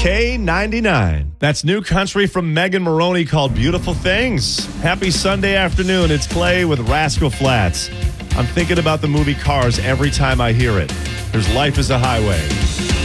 K99. That's new country from Megan Maroney called Beautiful Things. Happy Sunday afternoon. It's Clay with Rascal Flatts. I'm thinking about the movie Cars every time I hear it. There's Life is a Highway.